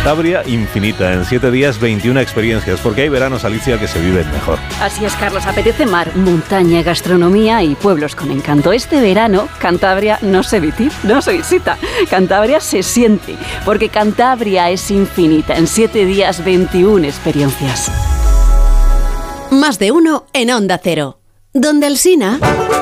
Cantabria infinita. En 7 días, 21 experiencias, porque hay veranos, Alicia, que se viven mejor. Así es, Carlos. Apetece mar, montaña, gastronomía y pueblos con encanto. Este verano, Cantabria no se visita. Cantabria se siente, porque Cantabria es infinita. En 7 días, 21 experiencias. Más de uno en Onda Cero. Donde Alsina.